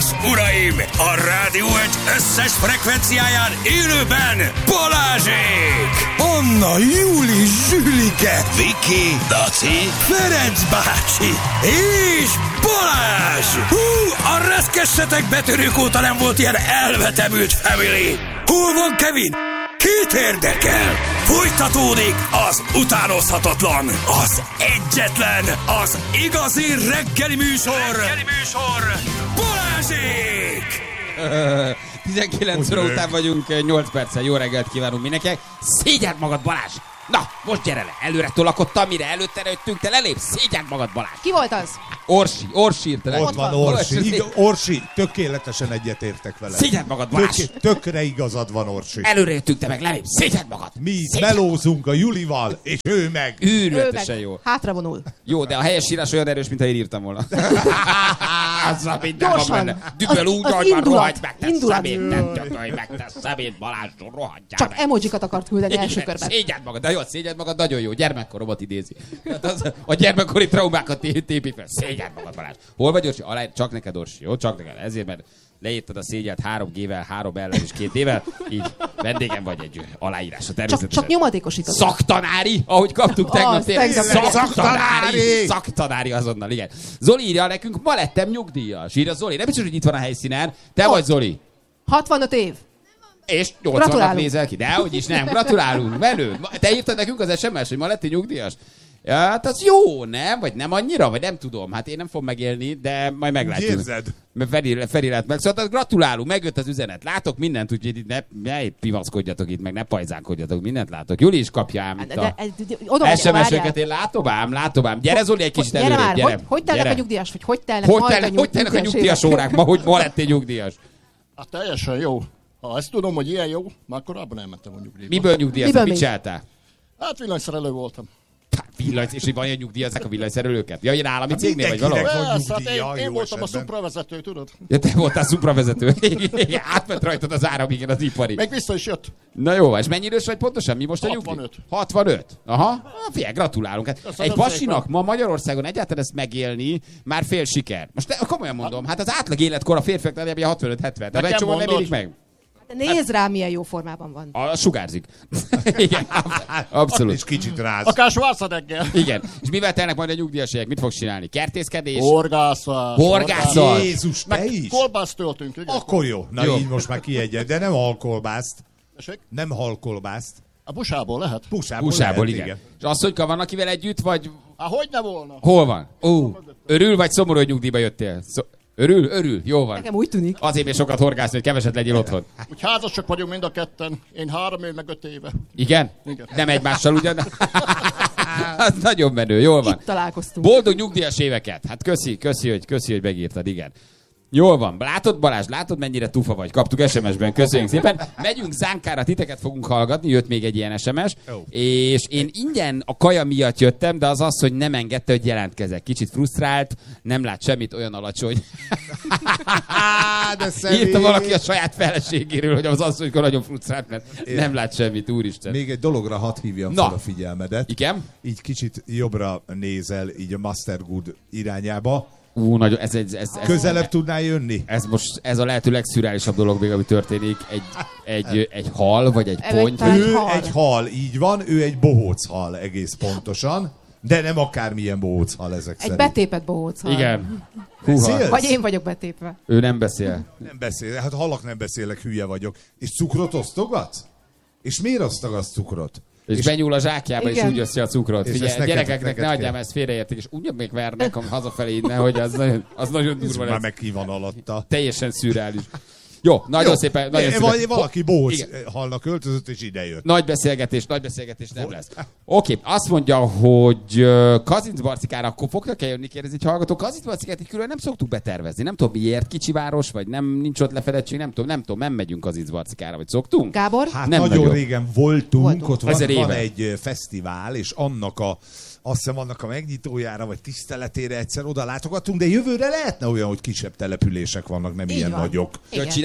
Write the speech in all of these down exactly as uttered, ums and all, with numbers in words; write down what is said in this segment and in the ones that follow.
és uraim, a Rádió egy összes frekvenciáján élőben Balázsék! Anna, Júli, Zsülike, Viki, Daci, Ferenc bácsi és Balázs! Hú, a reszkessetek betörők óta nem volt ilyen elvetemült family! Hol van Kevin? Kit érdekel? Folytatódik az utánozhatatlan, az egyetlen, az igazi reggeli műsor, reggeli műsor, Balázsék! tizenkilenc óra után vagyunk, nyolc perccel. Jó reggelt kívánunk mindenkinek. Szégyeld magad, Balázs! Na, most gyere le! Előre tolakodtam, mire előtte jöttünk, te lelépsz! Szégyeld magad, Balázs! Ki volt az? Orsi, Orsi írta le. Ott van Orsi. Ig- Orsi, tökéletesen egyetértek vele. Szégyeld magad, Balázs! Tök- tökre igazad van, Orsi. Előre jöttünk, te meg lelépsz! Szégyeld magad! Mi Szégyeld. melózunk a Julival, és ő meg. Őrületesen jó. Hátra vonul. Jó, de a helyes írás olyan erős, mint ha én írtam volna. Azzal minden van Gyorsan. benne. Düböl Az- úgy, az hogy van, indulat. rohagy meg, te Indulat. szemét, nem tökölj meg, te szemét, Balázs, rohadjál Csak meg. emojikat akart küldeni első körben. Szégyeld magad, de jó, szégyeld magad, nagyon jó. Gyermekkoromat idézi. Tehát az, a gyermekkori traumákat té- tépít fel. Szégyeld magad, Balázs. Hol vagy, Orsi? Alá... Csak neked, Orsi, jó? Csak neked. Ezért, mert leírtad a szégyelt három G-vel, három L-vel és két D-vel. Így vendégem vagy egy aláírásra Csak, természetesen. csak nyomatékosítod. Szaktanári, ahogy kaptuk tegnap. Az, tényleg. tegnap. Szaktanári! Szaktanári azonnal, igen. Zoli írja nekünk, ma lettem nyugdíjas. Írja Zoli, nem biztos, hogy itt van a helyszínen. Te Ott. vagy, Zoli. hatvanöt év. És nyolcvanat Gratulálunk. nézel ki. Dehogy is nem, gratulálunk, menő. Te írtad nekünk az es em es, hogy ma lettél nyugdíjas? Ja, hát az jó, nem? Vagy nem annyira? Vagy nem tudom. Hát én nem fogom megélni, de majd meglátjuk. Érzed? Mert Feri, Feri lett meg. Szóval gratulálunk, megjött az üzenet. Látok mindent, úgyhogy itt ne, ne pivaszkodjatok itt, meg ne pajzánkodjatok. Mindent látok. Juli is kapja ám itt De, a de, de, oda es em es-öket. várjál. Én látom ám, látom ám. Gyere, Zoli, egy kicsit Gyere előrébb, már, gyere. hogy, hogy telnek Gyere. a nyugdíjas, vagy hogy telnek Hogy majd telnek, a hogy telnek a nyugdíjas évek? órák? Ma, hogy ma lettél nyugdíjas? Hát teljesen jó. Ha ezt tudom, hogy ilyen jó, már korábban elmentem a nyugdíjba. Miből nyugdíjas? Miből Mit még? csináltál? Hát villanyszerelő voltam. Hát, Villany, és hogy van egy nyugdíjazzák a villanyszerelőket? Ja, ilyen állami Hát cégnél vagy mindenkinek valahol? van Persze, hát nyugdíja, én, én jó voltam a esetben. szupravezető, tudod? Ja, te voltál szupravezető. Igen, átment rajtad az áram, igen, az ipari. Meg vissza is jött. Na jó, és mennyi idős vagy pontosan? Mi most a nyugdíj? hatvanöt. hatvanöt? Aha. Ah, figyelj, gratulálunk. Hát Köszönöm egy pasinak szépen. ma Magyarországon egyáltalán ezt megélni már fél siker. Most te, komolyan mondom, hát az átlag életkor a férfiaknál nagyjából hatvanöt hetven. Tehát egy Nekem csomó nem mondod. élik meg. De nézd rá, milyen jó formában van. A sugárzik. Igen, ab- abszolút. És kicsit ráz. Akár Schwarzenegger. Igen. És mivel telnek majd a nyugdíjasségek? Mit fogsz csinálni? Kertészkedés? Horgászás. Horgászat. Jézus, te Meg is? kolbászt töltünk, igen. Akkor jó. Na Jó. így most már kiegyen, de nem halkolbászt. Tessék? Nem halkolbászt. A busából lehet? Pusából, Busából, lehet, igen. És asszonyka van, akivel együtt, vagy Hát hogy ne volna? hol van? Ó, örül, vagy szomorú, hogy nyugdíjba jöttél? Szó- örül? Örül? Jó van. Nekem úgy tűnik. Azért még sokat horgászni, hogy keveset legyél otthon. Úgy házasok vagyunk mind a ketten. Én három év, meg öt éve. Igen? Igen. Nem egymással ugyan? Az nagyon menő, jól van. Itt találkoztunk. Boldog nyugdíjas éveket. Hát köszi, köszi, hogy, köszi, hogy megírtad, igen. Jól van. Látod, Balázs, látod, mennyire tufa vagy? Kaptuk es em es-ben, köszönjük szépen. Megyünk Zánkára, titeket fogunk hallgatni, jött még egy ilyen es em es, Jó. és én ingyen a kaja miatt jöttem, de az az, hogy nem engedte, hogy jelentkezek. Kicsit frusztrált, nem lát semmit, olyan alacsony. De személy. Írta valaki a saját feleségéről, hogy az asszonyka nagyon frusztrált, mert nem lát semmit, úristen. Még egy dologra hadd hívjam Na. fel a figyelmedet. Igen? Így kicsit jobbra nézel, így a Mastergood irányába. Ú, nagyon, ez, ez, ez, ez, Közelebb tudnál jönni? ez most, ez a lehető legszürreálisabb dolog még, ami történik. Egy, egy, egy hal, vagy egy Ez egy ponty. tárgy. Ő hal. egy hal, így van, ő egy bohóc hal egész pontosan, de nem akármilyen bohóc hal ezek Egy szerint. betépett bohóc. hal. Igen. Húha. Beszélsz? Vagy én vagyok betépve. Ő nem beszél. Nem beszél, hát halak nem beszélek, hülye vagyok. És cukrot osztogatsz? És miért osztogatsz cukrot? És, és benyúl a zsákjába, és Igen. úgy oszi a cukrot. És Figyelj, ezt neked- gyerekeknek neked ne kell. adjam, ezt félreértik, és úgy még vernek a hazafelé innen, hogy az nagyon, az nagyon Ez durva már lesz. meg ki van alatta. Teljesen szürreális. Jó, nagyon Jó, szépen. Nagyon val- szépen. Valaki bohóc Igen. halnak költözött, és ide jött. Nagy beszélgetés, nagy beszélgetés nem lesz. Oké, okay, azt mondja, hogy uh, Kazincbarcikára akkor fognak-e jönni, kérdezi egy hallgató. Kazincbarcikát így külön nem szoktuk betervezni. Nem tudom miért, kicsi város, vagy nem, nincs ott lefedettség, nem tudom, nem tudom, nem megyünk Kazincbarcikára, vagy szoktunk? Gábor? Hát Nem nagyon nagyon. régen voltunk, Voltunk. ott van, Ezer van éve. egy ö, fesztivál, és annak a azt hiszem annak a megnyitójára, vagy tiszteletére egyszer oda látogatunk, de jövőre lehetne olyan, hogy kisebb települések vannak, nem Így ilyen van. nagyok. Ja, Igen.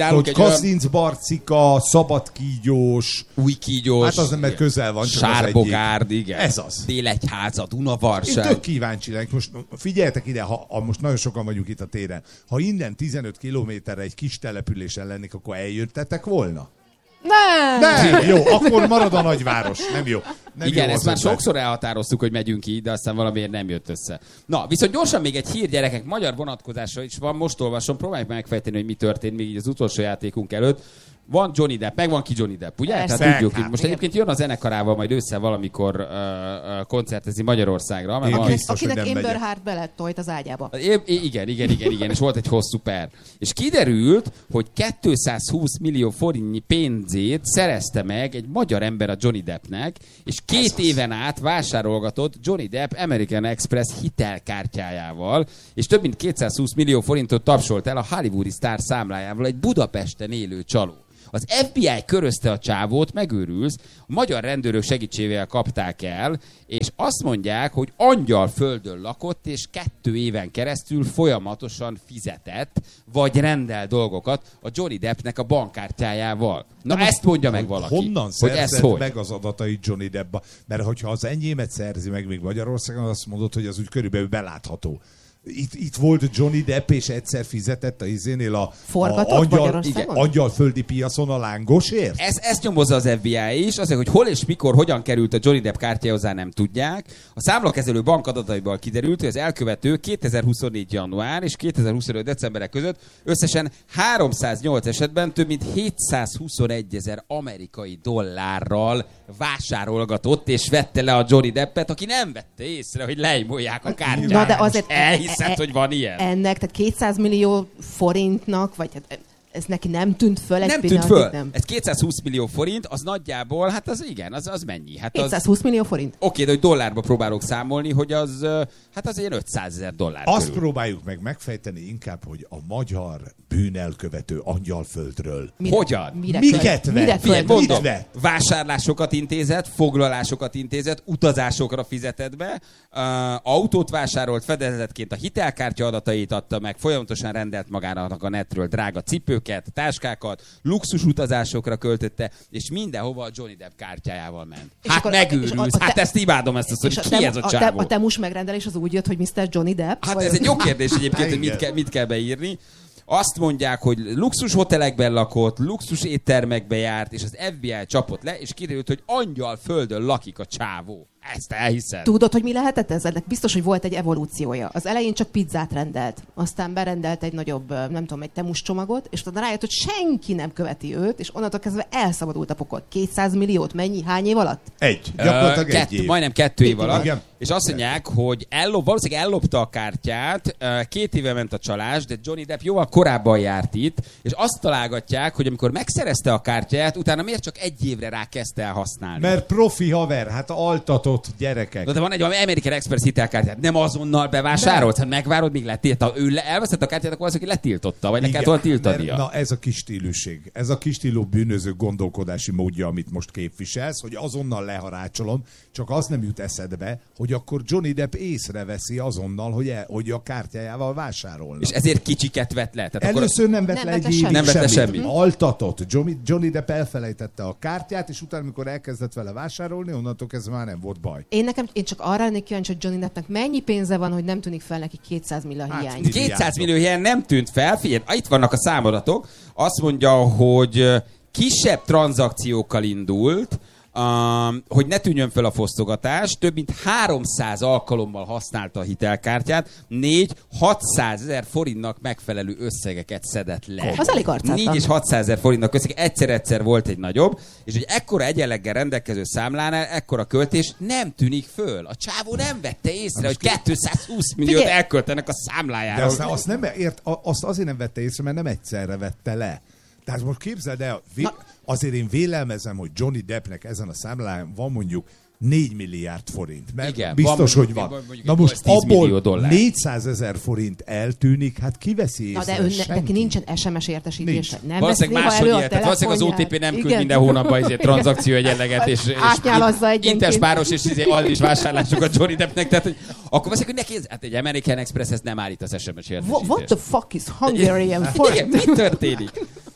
csinálunk hogy egy olyan Kazinc Barcika, szabadkígyós, új kígyós, hát az nem, mert közel van, csak az egyik. Sárbogárd, igen. Ez az. Délegyháza, Én Dunavarság. tök kíváncsi lennék. Most figyeljetek ide, ha, ha most nagyon sokan vagyunk itt a téren, ha innen tizenöt kilométerre egy kis településen lennék, akkor eljöttetek volna? Nem! Nem, jó, akkor marad a nagyváros. Nem jó. Nem Igen, jó ezt az már ötlet. sokszor elhatároztuk, hogy megyünk ki, de aztán valamiért nem jött össze. Na, viszont gyorsan még egy hír, gyerekek, magyar vonatkozásra is van, most olvasom, próbáljuk megfejteni, hogy mi történt még így az utolsó játékunk előtt. Van Johnny Depp, meg van ki Johnny Depp, ugye? Persze. Tehát tudjuk, Hát, hogy most igen. egyébként jön a zenekarával majd össze valamikor uh, uh, koncertezni Magyarországra. Mert Én van, biztos, hogy Akinek nem Amber megyek. Heard beletolt az ágyába. I- igen, igen, igen, igen, és volt egy hosszú per. És kiderült, hogy kétszázhúsz millió forintnyi pénzét szerezte meg egy magyar ember a Johnny Deppnek, és két éven át vásárolgatott Johnny Depp American Express hitelkártyájával, és több mint kétszázhúsz millió forintot tapsolt el a hollywoodi sztár számlájával egy Budapesten élő csaló. Az ef bé i körözte a csávót, megőrülsz, a magyar rendőrök segítségével kapták el, és azt mondják, hogy angyalföldön lakott, és kettő éven keresztül folyamatosan fizetett, vagy rendel dolgokat a Johnny Deppnek a bankkártyájával. Na, Na ezt mondja meg valaki. Honnan hogy ez szerzed hogy? meg az adatait Johnny Deppba? Mert hogyha az enyémet szerzi meg még Magyarországon, azt mondod, hogy az úgy körülbelül belátható. Itt, itt volt Johnny Depp, és egyszer fizetett a izénél a, Forgatott a angyal, Magyarországon? igen, angyalföldi piacon a lángosért? Ez, ezt nyomozza az ef bé i is, azért, hogy hol és mikor, hogyan került a Johnny Depp kártyáhozzá, nem tudják. A számlakezelő bank adataiból kiderült, hogy az elkövető kétezer-huszonnégy január és kétezer-huszonöt decemberek között összesen háromszáznyolc esetben több mint hétszázhuszonegy amerikai dollárral vásárolgatott, és vette le a Johnny Deppet, aki nem vette észre, hogy leimolják a kártyát. Na, de azért- Elhiszed, e- e- hogy van ilyen? Ennek, tehát kétszáz millió forintnak, vagy hát ez neki nem tűnt föl egy Nem tűnt pillanatig, föl. Nem. Ez kétszázhúsz millió forint, az nagyjából, hát az igen, az, az mennyi? Hát az, kétszázhúsz millió forint? oké, de hogy dollárba próbálok számolni, hogy az, ö, hát az ilyen ötszázezer dollár Azt körül. próbáljuk meg megfejteni inkább, hogy a magyar bűnelkövető angyalföldről Hogyan? Mire miket költ? Mire vett? Figyelj, költ? Mit mondom, vett? vásárlásokat intézett, foglalásokat intézett, utazásokra fizetett be, uh, autót vásárolt, fedezetként a hitelkártya adatait adta meg, folyamatosan rendelt magának a netről drága cipőket, táskákat, luxus utazásokra költötte, és mindenhova a Johnny Depp kártyájával ment. És Hát akkor- és megőrülsz, a- a hát te- ezt imádom ezt a szót, És hogy a, ki tem- ez a a, te- csávó? a temus megrendelés az úgy jött, hogy miszter Johnny Depp? Hát vagy- ez egy jó kérdés egyébként, hogy mit Igen. kell, mit, kell, mit kell beírni. Azt mondják, hogy luxus hotelekben lakott, luxus éttermekbe járt, és az ef bé i csapott le, és kiderült, hogy angyal földön lakik a csávó. Ezt elhiszed? Tudod, hogy mi lehetett ez? Ennek biztos, hogy volt egy evolúciója. Az elején csak pizzát rendelt, aztán berendelt egy nagyobb, nem tudom, egy temus csomagot, és utána rájött, hogy senki nem követi őt, és onnantól kezdve elszabadult a pokol. kétszáz milliót mennyi? Hány év alatt? Egy. Gyakorlatilag Ö, egy kettő, év. majdnem kettő év Két év alatt. Igen. És azt mondják, hogy ellop, valószínűleg ellopta a kártyát, ö, két éve ment a csalás, de Johnny Depp jóval korábban járt itt, és azt találgatják, hogy amikor megszerezte a kártyáját, utána miért csak egy évre rá kezdte el használni. Mert profi haver, hát altatott gyerekek. Na, de van egy American Express hitelkártyát, nem azonnal bevásárolt, hát megvárod, míg letiltta. Ő le, elveszett a kártyát, akkor az, aki letiltotta, vagy le kellett volna tiltania. mert- Na ez a kis stíluség, ez a kis stílú bűnöző gondolkodási módja, amit most képviselsz, hogy azonnal leharácsolom, csak az nem jut eszedbe, hogy akkor Johnny Depp észreveszi azonnal, hogy, el, hogy a kártyájával vásárolnak. És ezért kicsiket vett le. Tehát Először nem vett Nem le vett egy le évig semmit. Nem vett le semmit. semmit. Altatott. Johnny, Johnny Depp elfelejtette a kártyát, és utána, amikor elkezdett vele vásárolni, onnantól kezdve már nem volt baj. Én nekem, én csak arra lennék kíváncsi, hogy Johnny Deppnek mennyi pénze van, hogy nem tűnik fel neki kétszáz millió Hát, hiány. mi- kétszáz millió helyen nem tűnt fel, figyelj, itt vannak a számadatok, azt mondja, hogy ö, kisebb tranzakciókkal indult, Um, hogy ne tűnjön fel a fosztogatás, több mint háromszáz alkalommal használta a hitelkártyát, négy hatszázezer forintnak megfelelő összegeket szedett le. Az elég arcátlan. négy és hatszázezer forintnak összeg, egyszer-egyszer volt egy nagyobb, és hogy ekkora egyenleggel rendelkező számlánál ekkora költés nem tűnik föl. A csávó nem vette észre, hogy kétszázhúsz milliót Figyelj! elköltenek a számlájára. De azt, azt, nem, ért, a- azt azért nem vette észre, mert nem egyszerre vette le. Tehát most képzeld el, vé, azért én vélelmezem, hogy Johnny Deppnek ezen a számlán van mondjuk négy milliárd forint. Mert Igen, biztos, van hogy van. mondjuk- mondjuk Na egy most nyolc-tíz millió abból dollár. négyszázezer forint eltűnik, hát kiveszi Na észre? de ön, Senki. neki nincsen es em es értesítése. Nincs. Nem Valószínűleg vesz néha máshogy elő a élt. Tehát valószínűleg az o té pé nem telefonját. küld Igen. minden hónapban ezért tranzakció egyenleget, és, és Átnyálazza egyenként. intespáros és izé, aldis vásárlásokat Johnny Deppnek. Tehát, hogy akkor valószínűleg, hogy neki ez, hát egy American Express ezt nem állít az es em es Wha- értesítést. What the fuck is Hungarian for? Igen, mi történik?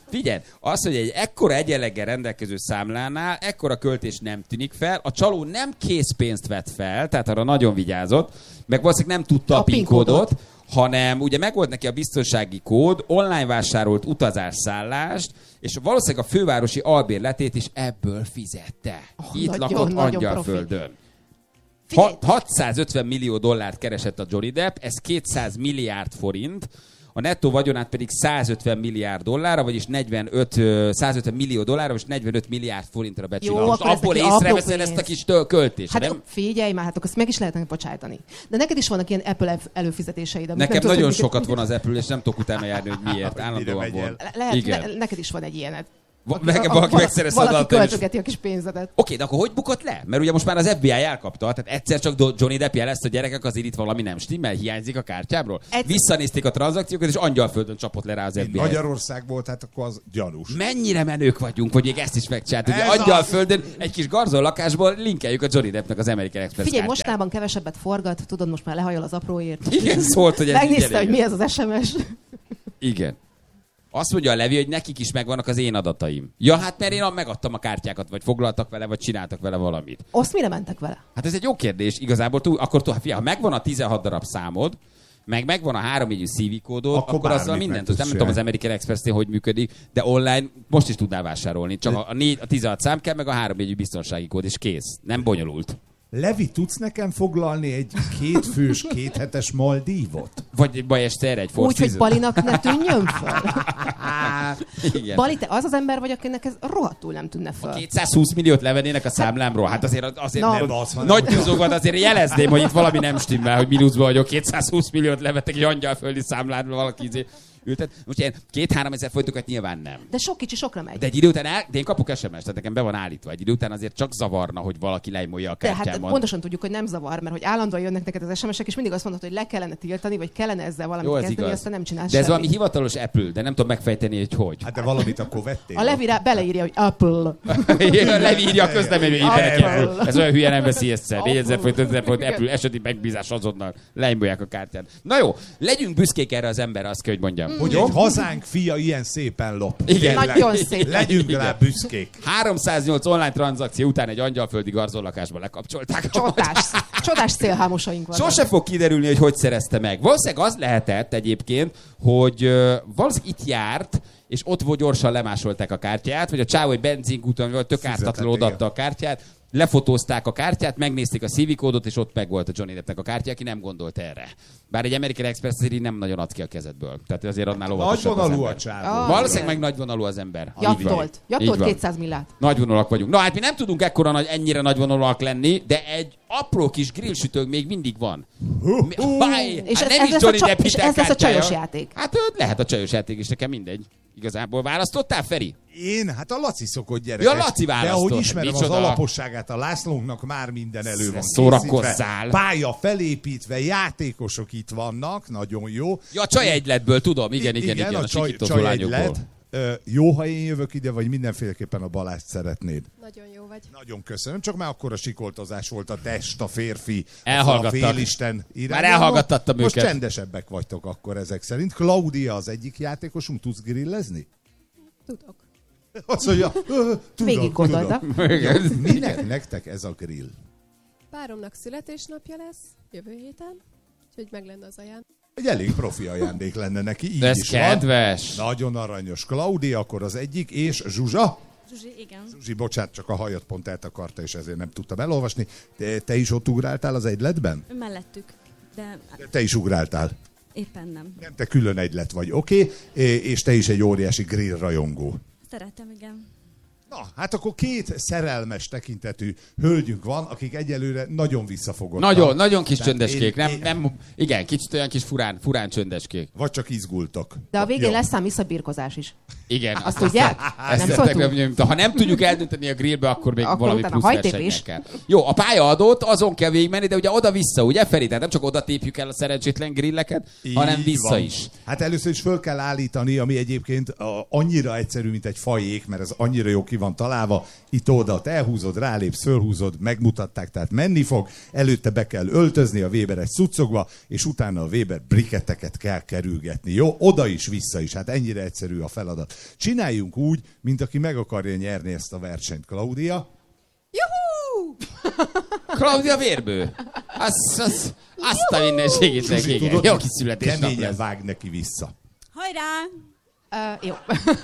Figyelj, az, hogy egy ekkora egyenleggel rendelkező számlánál ekkora költés nem tűnik fel, a csaló nem készpénzt vett fel, tehát arra nagyon vigyázott, meg valószínűleg nem tudta a, a PIN kódot, hanem ugye megvolt neki a biztonsági kód, online vásárolt utazásszállást, és valószínűleg a fővárosi albérletét is ebből fizette. Oh, Itt nagyon, lakott nagyon Angyalföldön. hatszázötven millió dollárt keresett a Johnny Depp, ez kétszáz milliárd forint, a nettó vagyonát pedig százötven milliárd dollárra, vagyis negyvenöt, százötven millió dollárra, és negyvenöt milliárd forintra becsülöm. Most abból észreveszed ezt a kis költést, hát nem? Figyelj már, hát akkor azt meg is lehetne bocsájtani. De neked is vannak ilyen Apple előfizetéseid. Nekem nagyon tudod, sokat van az Apple, és nem tudok utána járni, hogy miért. Állandóan van. Lehet, Igen. Ne, neked is van egy ilyened. Va- nekem valaki megszerezte Valaki költögeti a kis pénzedet. Oké, de akkor hogy bukott le? Mert ugye most már az ef bé i elkapta, tehát egyszer csak Johnny Depp jelezte, a gyerekek, azért itt valami nem stimmel, hiányzik a kártyámról. Egy... Visszanézték a tranzakciókat, és Angyalföldön csapott le rá az ef bé i. Magyarország volt, hát akkor az gyanús. Mennyire menők vagyunk, hogy még ezt is megcsináltuk. Angyalföldön az... egy kis garzol lakásból linkeljük a Johnny Deppnek az American Express Figyelj, kártyát. Mostában kevesebbet forgat, tudod, most már lehajol az apróért. Igen, szólt, hogy ez megnézte, hogy mi ez az es em es. Igen. Azt mondja a Levi, hogy nekik is megvannak az én adataim. Ja, hát mert én megadtam a kártyákat, vagy foglaltak vele, vagy csináltak vele valamit. Azt mire mentek vele? Hát ez egy jó kérdés. Igazából túl, akkor túl, figyelj, ha megvan a tizenhat darab számod, meg megvan a háromjegyű cé vé kódod, akkor, akkor azzal mindent. Nem tudom az American Express-nél hogy működik, de online most is tudnál vásárolni. Csak a, négy, a tizenhat szám kell, meg a háromjegyű biztonsági kód, és kész. Nem bonyolult. Levi, tudsz nekem foglalni egy kétfős, kéthetes Maldívot? Vagy baj este erre egy Úgy, hogy Balinak ne tűnjön fel. Igen. Bali, te az az ember vagy, akinek ez rohadtul nem tűnne fel. A kétszázhúsz milliót levennének a számlámról. Hát azért, azért Na, nem, az, nagy tűzókat azért jelezném, hogy itt valami nem stimmel, hogy mínuszban vagyok. kétszázhúsz milliót levettek egy angyalföldi számládról valaki izé. Ültet. Most ilyen két-három ezer forintokat nyilván nem. De sok kicsi sokra megy. De egy idő után el, de én kapok es em es, tehát nekem be van állítva. Egy idő után azért csak zavarna, hogy valaki lejmolja a kártyámat. De hát pontosan tudjuk, hogy nem zavar, mert hogy állandóan jönnek neked az es em esek, és mindig azt mondod, hogy le kellene tiltani, vagy kellene ezzel valamit kezdeni, igaz. Aztán nem csinálsz. De ez semmit. valami hivatalos Apple, de nem tudom megfejteni, hogy hogy. Hát de valamit akkor vettél. A Levi beleírja, hogy Apple. Levi írja a közleménybe, Apple. Ez olyan hülye nem veszi egyszer. négyezer forint, ötezer forint, Apple eseti megbízás azonnal lejmolják a kártyát. Na jó, legyünk büszkék erre az emberre, azt kell, hogy mondjam. Hogy egy hazánk fia ilyen szépen lop. Igen. Nagyon szép. Legyünk rá büszkék. háromszáznyolc online tranzakció után egy angyalföldi garzonlakásba lekapcsolták. Csodás, csodás célhámosaink vannak. Sose fog kiderülni, hogy hogy szerezte meg. Valószínűleg az lehetett egyébként, hogy uh, valószínűleg itt járt, és ott volt gyorsan lemásolták a kártyát, vagy a csávó egy benzinkúton volt, tök ártatlanul odaadta a kártyát, lefotózták a kártyát, megnézték a cé vé kódot, és ott meg volt a Johnny Deppnek a kártya, aki nem gondolt erre. Bár egy American Express azért nem nagyon ad ki a kezedből. Tehát azért annál óvatosabb az ember. A csávó. Oh, valószínűleg meg nagyvonalú az ember. Jattolt. Jattolt kétszáz millát. Nagyvonalak vagyunk. Na hát mi nem tudunk ekkora nagy, ennyire nagyvonalúak lenni, de egy apró kis grillsütőnk még mindig van. Mi, Báj, és hát ez, nem ez is Johnny Depp és ez lesz a csajos játék. Hát lehet a csajos játék is, nekem mindegy. Igazából választottál, Feri? Én? Hát a Laci szokott gyerekes. Ja, Laci választott. De ahogy ismerem Micsoda? az alaposságát, a Lászlónknak már minden elő van szórakozzál. Pálya felépítve, játékosok itt vannak, nagyon jó. Ja, a csajegyletből tudom, igen, igen, igen. igen a, a csaj, csajegylet. Jó, ha én jövök ide, vagy mindenféleképpen a Balást szeretnéd? Nagyon jó vagy. Nagyon köszönöm, csak már akkor a sikoltozás volt a test, a férfi, a félisten irányába. Már elhallgattattam Most őket. csendesebbek vagytok akkor ezek szerint. Claudia az egyik játékosunk, tudsz grillezni? Tudok. Azt mondja, Végig gondolta. Minek nektek ez a grill? Páromnak születésnapja lesz jövő héten, úgyhogy meg lenne az ajándék. Egy elég profi ajándék lenne neki, így ez is kedves. Van. Nagyon aranyos. Claudia akkor az egyik, és Zsuzsa? Zsuzsi, igen. Zsuzsi, bocsánat, csak a hajat pont eltakarta, és ezért nem tudtam elolvasni. Te, te is ott ugráltál az egyletben? Mellettük, de... de te is ugráltál. Éppen nem. Nem, te külön egylet vagy, oké? Okay? És te is egy óriási grill rajongó. Szeretem, igen. Na, hát akkor két szerelmes tekintetű hölgyünk van, akik egyelőre nagyon visszafogottak. Nagyon, nagyon kis Tehát csöndeskék. én, Nem, én... nem, igen, kicsit olyan kis furán, furán csöndeskék. Vagy csak izgultak. De a végén Jó. lesz szám visszabirkozás is. Igen. Azt tudják? Nem szóltunk? Ha nem tudjuk eldönteni a grillbe, akkor még akkor valami plusz versenynek kell. Jó, a pályaadót azon kell végigmenni, de ugye oda-vissza, ugye Feri? Tehát nem csak oda tépjük el a szerencsétlen grilleket, így hanem vissza van. Is. Hát először is föl kell állítani, ami egyébként annyira egyszerű, mint egy fajék, mert ez annyira jó ki van találva, itt-oda elhúzod, rálépsz, fölhúzod, megmutatták, tehát menni fog, előtte be kell öltözni a Weber egy cuccokba, és utána a Weber briketteket kell kerülgetni, jó? Oda is, vissza is, hát ennyire egyszerű a feladat. Csináljunk úgy, mint aki meg akarja nyerni ezt a versenyt. Klaudia? Juhú! Klaudia Vérbő. Azt, azt, azt a mindenségét Zsuzsi, neki, igen. tudod, Jó kis születésnap keményen lesz. vág neki vissza. Hajrá! Uh, jó.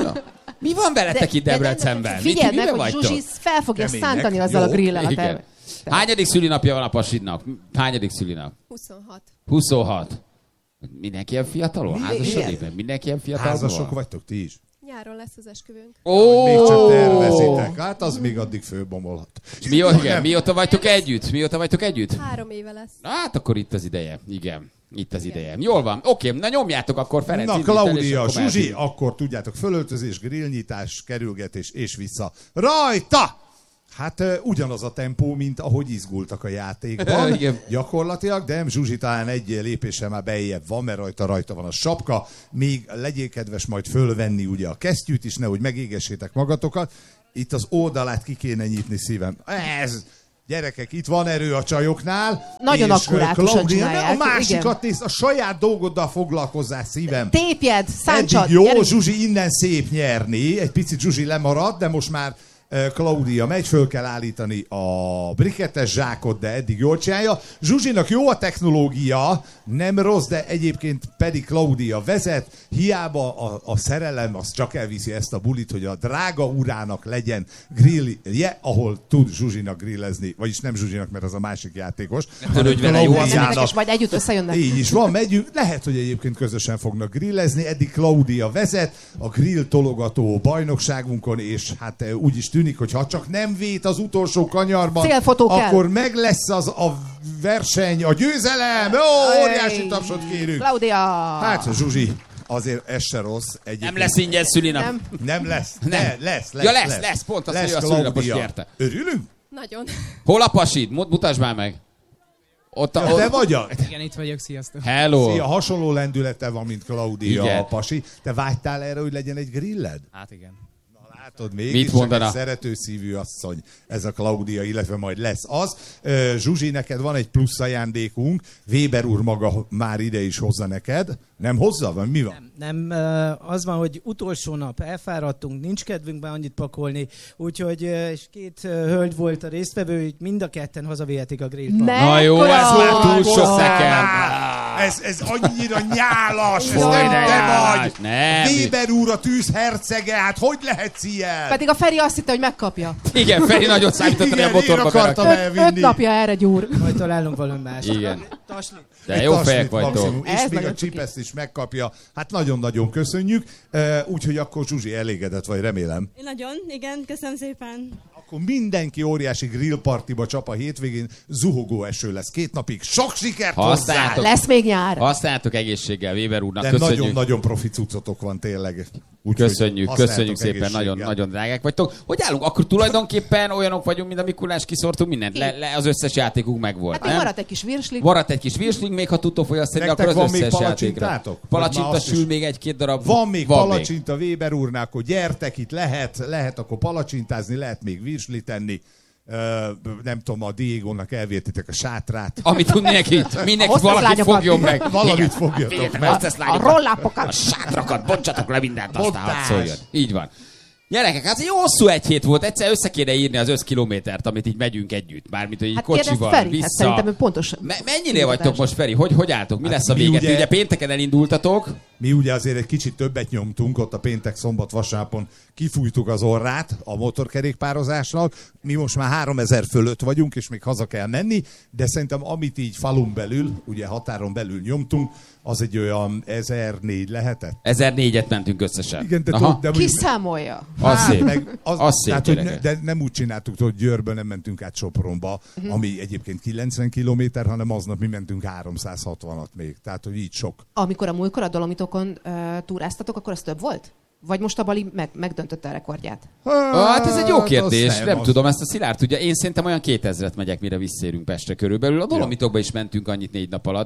Mi van veletek itt Debrecenben? Figyeld Mit- meg, miben hogy vagytok? Zsuzsi fel fogja Kemények, szántani azzal a jó, grillen a Igen. terve. Hányadik szülinapja van a pasidnak? Hányadik szülinap? huszonhat. huszonhat. Mindenki ilyen fiatalon? Házasodik? Igen. Mindenki ilyen fiatalon? Házasok vagytok ti is? Nyáron lesz az esküvőnk. Ó! Még csak tervezitek. Hát az még addig főbomolhat. Mióta, igen, mióta vagytok együtt? Mióta vagytok együtt? Három éve lesz. Hát akkor itt az ideje. Igen. Itt az ideje. Jól van. Oké, na nyomjátok akkor Ferenc. Na, indít el, és Klaudia, akkor Zsuzsi, mehetünk. akkor tudjátok, fölöltözés, grillnyitás, kerülgetés és vissza. Rajta! Hát uh, ugyanaz a tempó, mint ahogy izgultak a játékban. Igen. Gyakorlatilag, de Zsuzsi talán egy lépéssel már bejjebb van, mert rajta rajta van a sapka. Még legyél kedves majd fölvenni ugye a kesztyűt is, nehogy megégessétek magatokat. Itt az oldalát ki kéne nyitni, szívem. Ez... Gyerekek, itt van erő a csajoknál. Nagyon és, akkurátusan Klaudia, csinálják, A másikat nézd, a saját dolgoddal foglalkozzál, szívem. Tépjed, száncsad, Eddig jó, gyerünk. Zsuzsi innen szép nyerni. Egy picit Zsuzsi lemarad, de most már uh, Klaudia megy, föl kell állítani a brikettes zsákot, de eddig jól csinálja. Zsuzsinak jó a technológia, nem rossz, de egyébként pedig Klaudia vezet. Hiába a, a szerelem, az csak elviszi ezt a bulit, hogy a drága urának legyen grillje, ahol tud Zsuzsinak grillezni. Vagyis nem Zsuzsinak, mert az a másik játékos. Tudod, hogy vele jó az Mennek, és majd együtt összejönnek. Így is van, megyünk. Lehet, hogy egyébként közösen fognak grillezni. Eddig Klaudia vezet a grill tologató bajnokságunkon, és hát eh, úgy is tűnik, hogy ha csak nem vét az utolsó kanyarban, Célfotó kell. akkor meg lesz az a verseny, a győzelem. Ó, óriási Ej, tapsot kérünk. Klaudia! Hát, Zsuzsi, azért ez se rossz. Egyébként. Nem lesz ingyen szülinap. Nem. Nem lesz. Nem. Ne, lesz, lesz. Ja, lesz, lesz, pont azt, lesz, hogy a szülinapos Klaudia. nyerte. Örülünk? Nagyon. Hol a pasid? Mut- Mutasd már meg. Ott a... Ja, te vagy a... Igen, itt vagyok, sziasztok. Hello. Szia, hasonló lendülete van, mint Klaudia Igen. a pasi. Te vágytál erre, hogy legyen egy grilled? Hát igen. Látod, mégis Mit csak mondana? egy szerető szívű asszony, ez a Klaudia, illetve majd lesz az. Ö, Zsuzsi, neked van egy plusz ajándékunk, Weber úr maga már ide is hozza neked. Nem hozza? Vagy mi van? Nem, nem, ö, az van, hogy utolsó nap elfáradtunk, nincs kedvünkben annyit pakolni, úgyhogy ö, és két ö, hölgy volt a résztvevő, így mind a ketten hazavihetik a grillpa. Ne- Na jó, Mekkora ez már túl sok alkohol! nekem. Ez, ez annyira nyálas, ez Fúj, nem de te nyálas. vagy. Nem. Weber úr a tűz hercege, hát hogy lehetsz ilyen? Pedig a Feri azt hitte, hogy megkapja. Igen, Feri nagyon számított, hogy a Igen, motorba én akartam berakja. Öt, elvinni. öt napja erre gyúr. Majd találunk valami más. Igen. Tasli. De Egy jó taslit fejek vagytok. maximum, és Ez még nagyon a cuki. csipeszt is megkapja. Hát nagyon-nagyon köszönjük. Uh, Úgyhogy akkor Zsuzsi elégedett vagy, remélem. Nagyon, igen, köszönöm szépen. Akkor mindenki óriási grillpartiba csap a hétvégén. Zuhogó eső lesz két napig. Sok sikert hozzá! Használjátok. Lesz még nyár. Használjátok egészséggel Weber úrnak. De Köszönjük. nagyon-nagyon profi cuccotok van tényleg. Úgyhogy Köszönjük, használjátok köszönjük szépen, egészséggel. nagyon, nagyon drágák vagytok. Hogy állunk? Akkor tulajdonképpen olyanok vagyunk, mint a Mikulás, kiszortunk mindent. Le, le, az összes játékunk megvolt. Hát még nem? maradt egy kis virsli. Maradt egy kis virsling, még ha tudtok fogyasztani, Nektek akkor az van még összes palacsintátok? játékra. Vagy Palacsinta már azt sül is- még egy-két darab. Van még van palacsinta Weber úrnál, akkor gyertek, itt lehet, lehet akkor palacsintázni, lehet még virsli tenni. Uh, nem tudom, a Diégónak elvértitek a sátrát. Amit tud mindenki, mindenki hostess valaki lányokat. fogjon meg. Valamit fogjatok Figyeljetek, meg. hostess A lányokat, rollápokat. a sátrakat, bontsatok le mindent, aztán Bontás. hadd szóljon. Így van. Gyerekek, hát egy hosszú egy hét volt, egyszer össze kéne írni az összkilométert, amit így megyünk együtt. Mármint, hogy így Hát kocsival, kérdezd Feri, hát vissza. szerintem ő pontos. Me- mennyire vagytok most, Feri? Hogy, hogy álltok? Mi Hát lesz a mi vége? ugye- Ugye... ugye pénteken elindultatok. Mi ugye azért egy kicsit többet nyomtunk, ott a péntek, szombat, vasárnapon kifújtuk az orrát a motorkerékpározásnak. Mi most már háromezer fölött vagyunk, és még haza kell menni, de szerintem amit így falun belül, ugye határon belül nyomtunk, az egy olyan ezernégy lehetett. ezernégyet mentünk összesen. Igen, de, Aha. tudod, de Ki mondjuk- számolja? Az Hát, szép. meg az, Az szép, tehát, hogy ne, gyerekek. de nem úgy csináltuk, hogy Győrből nem mentünk át Sopronba, uh-huh. ami egyébként kilencven kilométer, hanem aznap mi mentünk háromszázhatvanat még. Tehát, hogy így sok. Amikor a múltkor a Dolomitokon uh, túráztatok, akkor az több volt? Vagy most a Bali meg, megdöntötte a rekordját? Hát ez egy jó kérdés, az nem az- tudom, ezt a Szilárd tudja. Én szerintem olyan kétezret megyek, mire visszérünk Pestre körülbelül. A Dolomitokba is mentünk annyit négy nap alatt.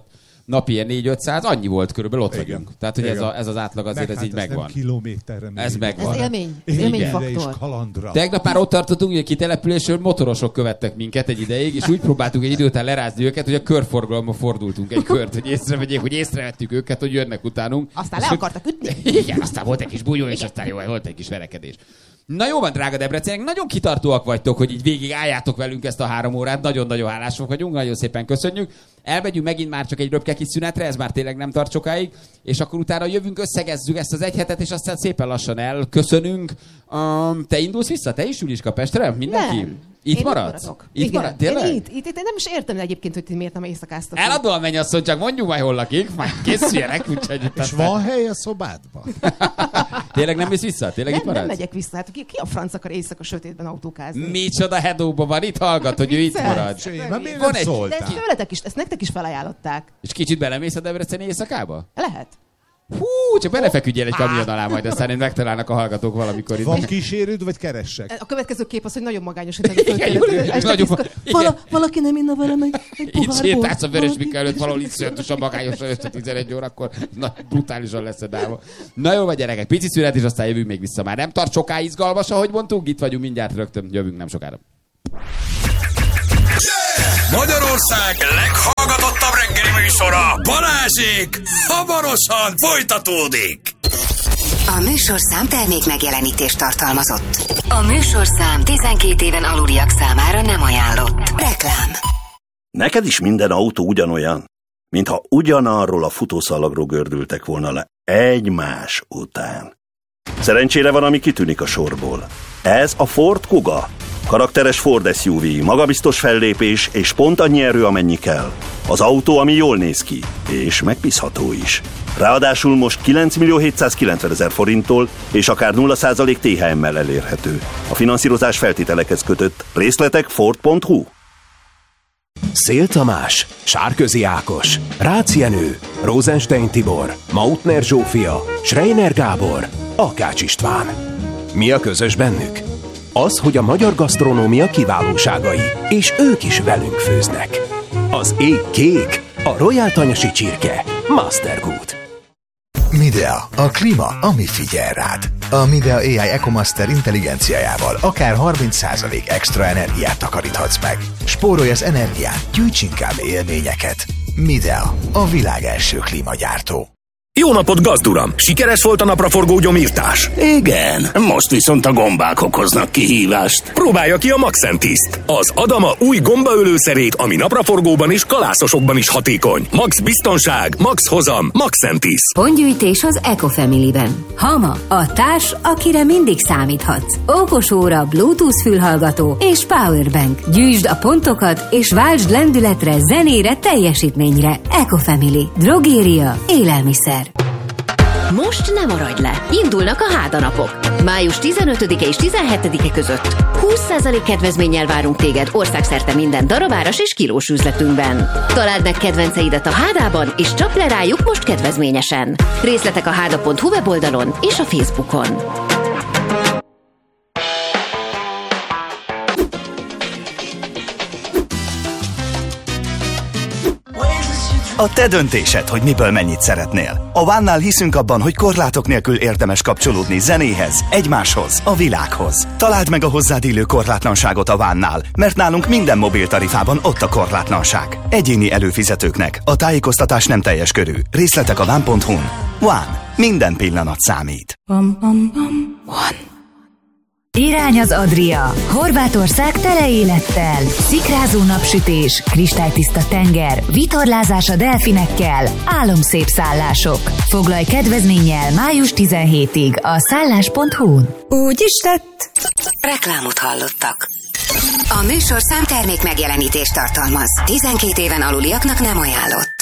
napi ilyen négy-ötszáz, annyi volt körülbelül, ott Igen. vagyunk. Tehát, hogy ez, a, ez az átlag azért Meg ez hát így megvan. Nem kilométerre Ez még megvan. Ez van. élmény. Igen. Élményfaktor. És kalandra. Tegnap már ott tartottunk, hogy a kitelepülésről motorosok követtek minket egy ideig, és úgy próbáltuk egy idő után lerázni őket, hogy a körforgalomba fordultunk egy kört, hogy észrevegyék, hogy észrevettük őket, hogy jönnek utánunk. Aztán és le hogy- akartak ütni. Igen, aztán volt egy kis bunyó, és aztán jó, volt egy kis verekedés. Na jó van, drága Debrecenek, nagyon kitartóak vagytok, hogy így végig álljátok velünk ezt a három órát, nagyon-nagyon hálások vagyunk, nagyon szépen köszönjük. Elmegyünk megint már csak egy röpke kis szünetre, ez már tényleg nem tart sokáig, és akkor utána jövünk, összegezzük ezt az egy hetet, és aztán szépen lassan elköszönünk. Um, te indulsz vissza? Te is Juliska Pestre? Mindenki? Nem. Itt Én maradsz? maradok. Itt Igen. marad? Tényleg? Én itt, itt, itt, én nem is értem egyébként, hogy ti miért nem éjszakáztatok. Eladó a mennyasszony, csak mondjuk majd hol lakik, majd készüljenek, úgyhogy itt És aztán- van hely a szobádban? Tényleg nem mész vissza? Tényleg Nem, itt nem maradsz? megyek vissza. Hát ki, ki a franc akar éjszaka sötétben autókázni? Micsoda hedóba van, itt hallgat, hogy ő itt Viccelsz. marad. Csé, mert miért Van nem egy- De szóltál? ezt tőletek is, ezt nektek is felajánlották. És kicsit belemész a debreceni éjszakába? Lehet. Hú, csak belefeküdjél egy kamion alá, majd aztán én megtalálnak a hallgatók valamikor itt. Van kísérőd, vagy keressek? A következő kép az, hogy nagyon magányos, hogy te Igen, Júli, este nagyon- tízkor, igen. Vala, valaki nem inna velem egy, egy Itt pohár bort. sétálsz a Vörös Mika előtt, Valaki- valahol itt szörnyűs a magányos este tizenegy órakor. Na, brutálisan lesz edálva. Na jó, vagy gyerekek, pici szünet, és aztán jövünk még vissza. Már nem tart soká izgalmas, ahogy mondtuk, itt vagyunk mindjárt rögtön, jövünk nem sokára. Magyarország leghallgatottabb reggeli műsora, Balázsék, hamarosan folytatódik. A műsorszám termék megjelenítést tartalmazott. A műsorszám tizenkét éven aluliak számára nem ajánlott. Reklám. Neked is minden autó ugyanolyan, mintha ugyanarról a futószalagról gördültek volna le egymás után. Szerencsére van, ami kitűnik a sorból. Ez a Ford Kuga. Karakteres Ford es u vé, magabiztos fellépés és pont annyi erő, amennyi kell. Az autó, ami jól néz ki, és megbízható is. Ráadásul most kilenc millió hétszázkilencvenezer forinttól és akár nulla százalék té há em-mel elérhető. A finanszírozás feltételekhez kötött. Részletek ford pont hu. Szél Tamás, Sárközi Ákos, Rácz Jenő, Rosenstein Tibor, Mautner Zsófia, Schreiner Gábor, Akács István. Mi a közös bennük? Az, hogy a magyar gasztronómia kiválóságai, és ők is velünk főznek. Az ég kék, a Royal Tanyasi csirke, Mastergood. Midea, a klíma, ami figyel rád. A Midea á i EcoMaster intelligenciájával akár harminc százalék extra energiát takaríthatsz meg. Spórolj az energián, gyűjts inkább élményeket. Midea, a világ első klímagyártó. Jó napot, gazduram! Sikeres volt a napraforgó gyomírtás? Igen, most viszont a gombák okoznak kihívást. Próbálja ki a Maxentiszt, az Adama új gombaölőszerét, ami napraforgóban és kalászosokban is hatékony. Max biztonság, max hozam, Maxentiszt. Pontgyűjtés az Ecofamily-ben. Hama, a társ, akire mindig számíthatsz. Okos óra, Bluetooth fülhallgató és powerbank. Gyűjtsd a pontokat és váltsd lendületre, zenére, teljesítményre. Ecofamily. Drogéria. Élelmiszer. Most nem maradj le! Indulnak a hádanapok. május tizenötödike és tizenhetedike között húsz százalék kedvezménnyel várunk téged országszerte minden darabáras és kilós üzletünkben. Találd meg kedvenceidet a Hádában, és csap le rájuk most kedvezményesen. Részletek a háda pont hu weboldalon és a Facebookon. A te döntésed, hogy miből mennyit szeretnél. A Vánnál hiszünk abban, hogy korlátok nélkül érdemes kapcsolódni zenéhez, egymáshoz, a világhoz. Találd meg a hozzád illő korlátlanságot a Vánnál, mert nálunk minden mobiltarifában ott a korlátlanság. Egyéni előfizetőknek a tájékoztatás nem teljes körű. Részletek a ván pont hu-n. Ván. Minden pillanat számít. Bam, bam, bam. One. Irány az Adria. Horvátország tele élettel. Szikrázó napsütés, kristálytiszta tenger, vitorlázás a delfinekkel, álomszép szállások. Foglalj kedvezménnyel május tizenhetedikéig a szállás pont hu-n. Úgy is tett. Reklámot hallottak. A műsorszám termék megjelenítést tartalmaz. tizenkét éven aluliaknak nem ajánlott.